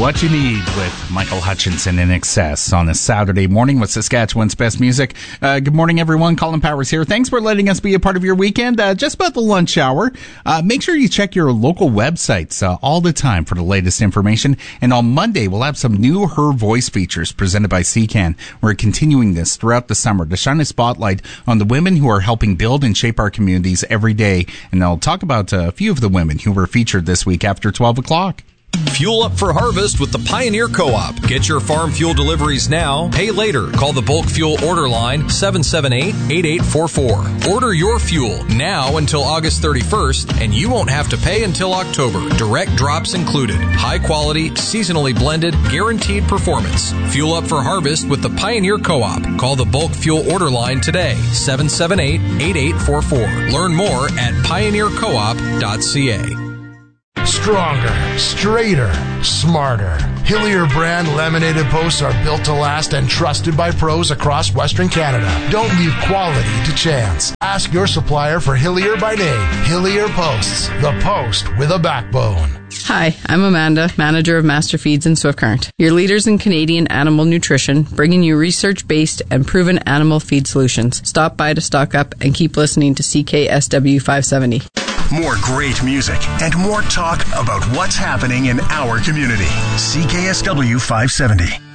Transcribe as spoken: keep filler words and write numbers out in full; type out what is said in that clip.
What You Need with Michael Hutchinson in Excess on a Saturday morning with Saskatchewan's best music. Uh, good morning, everyone. Colin Powers here. Thanks for letting us be a part of your weekend. Uh, just about the lunch hour. Uh, make sure you check your local websites uh, all the time for the latest information. And on Monday, we'll have some new Her Voice features presented by C C A N. We're continuing this throughout the summer to shine a spotlight on the women who are helping build and shape our communities every day. And I'll talk about uh, a few of the women who were featured this week after twelve o'clock. Fuel up for harvest with the Pioneer Co-op. Get your farm fuel deliveries now. Pay later. Call the bulk fuel order line seven seven eight, eight eight four four. Order your fuel now until August thirty-first, and you won't have to pay until October. Direct drops included. High quality, seasonally blended, guaranteed performance. Fuel up for harvest with the Pioneer Co-op. Call the bulk fuel order line today. seven seven eight, eight eight four four. Learn more at pioneer co op dot c a. Stronger, straighter, smarter. Hillier brand laminated posts are built to last and trusted by pros across Western Canada. Don't leave quality to chance. Ask your supplier for Hillier by name. Hillier Posts, the post with a backbone. Hi, I'm Amanda, manager of Master Feeds in Swift Current. Your leaders in Canadian animal nutrition, bringing you research-based and proven animal feed solutions. Stop by to stock up and keep listening to C K S W five seventy. More great music and more talk about what's happening in our community. C K S W five seventy.